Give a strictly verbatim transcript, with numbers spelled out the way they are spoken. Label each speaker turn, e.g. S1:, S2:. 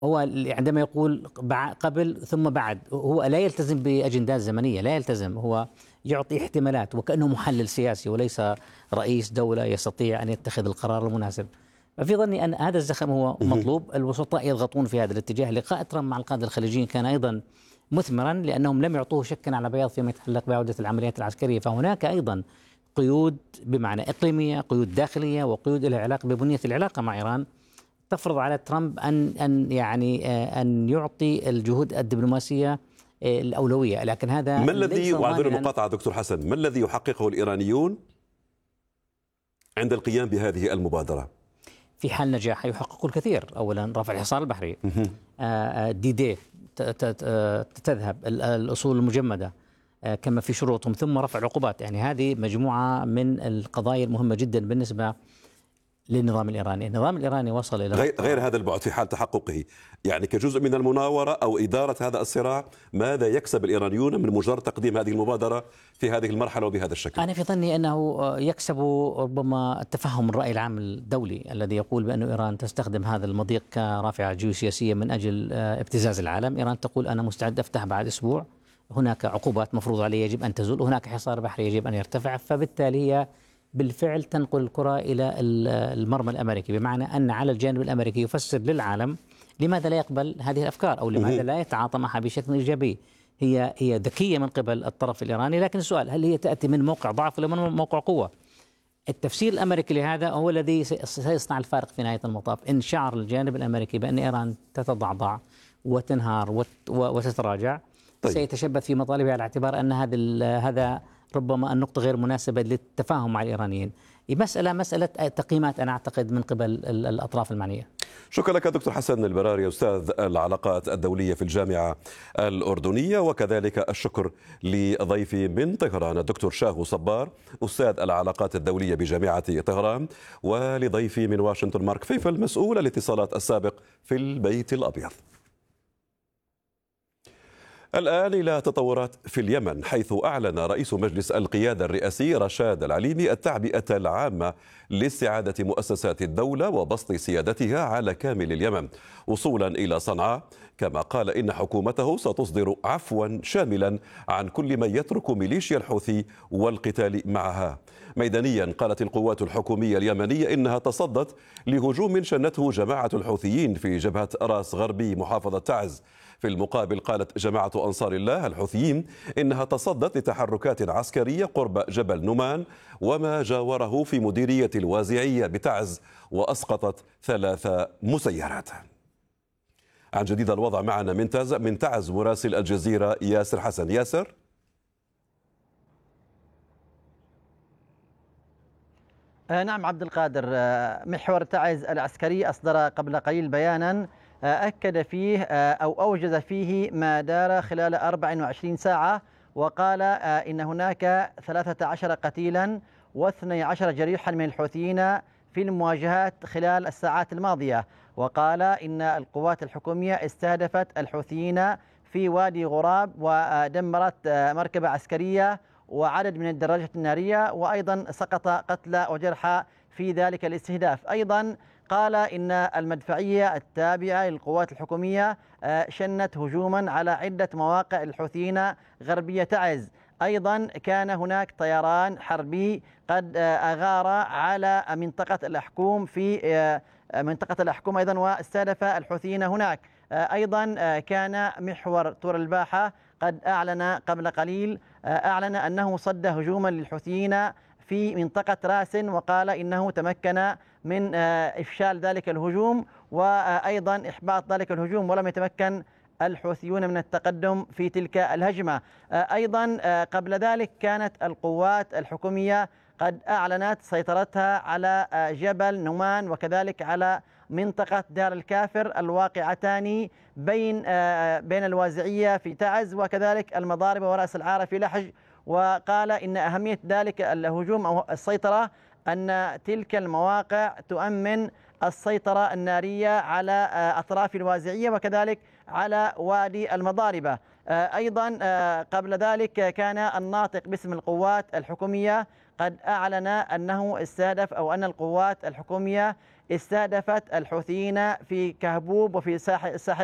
S1: هو عندما يقول قبل ثم بعد، هو لا يلتزم بأجندات زمنية، لا يلتزم، هو يعطي احتمالات وكأنه محلل سياسي وليس رئيس دولة يستطيع أن يتخذ القرار المناسب. ففي ظني أن هذا الزخم هو مطلوب. الوسطاء يضغطون في هذا الاتجاه. لقاء ترامب مع القادة الخليجيين كان أيضا مثمرا، لأنهم لم يعطوه شكا على بياض فيما يتعلق بعودة العمليات العسكرية. فهناك أيضا قيود بمعنى إقليمية، قيود داخلية، وقيود لها علاقة ببنية العلاقة مع إيران تفرض على ترامب أن أن يعني أن يعطي الجهود الدبلوماسية الأولوية. لكن هذا
S2: ما الذي، وأعذر المقاطعة دكتور حسن، ما الذي يحققه الإيرانيون عند القيام بهذه المبادرة؟
S1: في حال نجاح يحقق الكثير. أولا رفع الحصار البحري، دي دي تذهب الأصول المجمدة كما في شروطهم، ثم رفع العقوبات. يعني هذه مجموعة من القضايا المهمة جدا بالنسبة للنظام الإيراني. النظام الإيراني وصل إلى
S2: غير, غير هذا البعد في حال تحققه، يعني كجزء من المناورة أو إدارة هذا الصراع، ماذا يكسب الإيرانيون من مجرد تقديم هذه المبادرة في هذه المرحلة وبهذا الشكل؟
S1: أنا في ظني أنه يكسب ربما التفهم الرأي العام الدولي الذي يقول بأن إيران تستخدم هذا المضيق كرافعة جيوسياسية من أجل ابتزاز العالم. إيران تقول أنا مستعد أفتح بعد أسبوع، هناك عقوبات مفروض علي يجب أن تزول، وهناك حصار بحري يجب أن يرتفع. فبالتالي هي بالفعل تنقل الكرة إلى المرمى الأمريكي، بمعنى أن على الجانب الأمريكي يفسر للعالم لماذا لا يقبل هذه الأفكار أو لماذا لا يتعاطى معها بشكل إيجابي. هي هي ذكية من قبل الطرف الإيراني، لكن السؤال هل هي تأتي من موقع ضعف ولا من موقع قوة؟ التفسير الأمريكي لهذا هو الذي سيصنع الفارق في نهاية المطاف. إن شعر الجانب الأمريكي بأن إيران تتضعضع وتنهار وتتراجع، طيب. سيتشبث في مطالبها على اعتبار أن هذا هذا ربما النقطة غير مناسبة للتفاهم مع الإيرانيين. مسألة مسألة تقييمات أنا أعتقد من قبل الأطراف المعنية.
S2: شكرا لك دكتور حسن البراري، أستاذ العلاقات الدولية في الجامعة الأردنية، وكذلك الشكر لضيفي من طهران الدكتور شاهو صبار أستاذ العلاقات الدولية بجامعة طهران، ولضيفي من واشنطن مارك فيفل مسؤول الاتصالات السابق في البيت الأبيض. الآن إلى تطورات في اليمن، حيث أعلن رئيس مجلس القيادة الرئاسي رشاد العليمي التعبئة العامة لاستعادة مؤسسات الدولة وبسط سيادتها على كامل اليمن وصولا إلى صنعاء، كما قال إن حكومته ستصدر عفوا شاملا عن كل من يترك ميليشيا الحوثي والقتال معها. ميدانيا قالت القوات الحكومية اليمنية إنها تصدت لهجوم شنته جماعة الحوثيين في جبهة راس غربي محافظة تعز. في المقابل قالت جماعة أنصار الله الحوثيين إنها تصدت لتحركات عسكرية قرب جبل نمان وما جاوره في مديرية الوازعية بتعز، وأسقطت ثلاث مسيرات. عن جديد الوضع معنا من تعز من تعز مراسل الجزيرة ياسر حسن. ياسر.
S3: نعم عبد القادر، محور تعز العسكري أصدر قبل قليل بيانا أكد فيه أو أوجز فيه ما دار خلال أربع وعشرين ساعة، وقال إن هناك ثلاثة عشر قتيلا واثني عشر جريحا من الحوثيين في المواجهات خلال الساعات الماضية. وقال إن القوات الحكومية استهدفت الحوثيين في وادي غراب ودمرت مركبة عسكرية وعدد من الدراجات النارية، وأيضا سقط قتلى وجرحى في ذلك الاستهداف. أيضا قال إن المدفعية التابعة للقوات الحكومية شنت هجوما على عدة مواقع الحوثيين غربية تعز. أيضا كان هناك طيران حربي قد أغار على منطقة الأحكوم في منطقة الأحكوم أيضا واستهدف الحوثيين هناك. أيضا كان محور طور الباحة قد أعلن قبل قليل أعلن أنه صد هجوما للحوثيين في منطقة راس، وقال إنه تمكن من إفشال ذلك الهجوم وأيضا إحباط ذلك الهجوم، ولم يتمكن الحوثيون من التقدم في تلك الهجمة. أيضا قبل ذلك كانت القوات الحكومية قد أعلنت سيطرتها على جبل نمان وكذلك على منطقة دار الكافر الواقعتان بين بين الوازعية في تعز وكذلك المضاربة ورأس العارة في لحج. وقال إن أهمية ذلك الهجوم أو السيطرة أن تلك المواقع تؤمن السيطرة النارية على أطراف الوازعية وكذلك على وادي المضاربة. أيضا قبل ذلك كان الناطق باسم القوات الحكومية قد أعلن أنه استهدف أو أن القوات الحكومية استهدفت الحوثيين في كهبوب وفي ساحل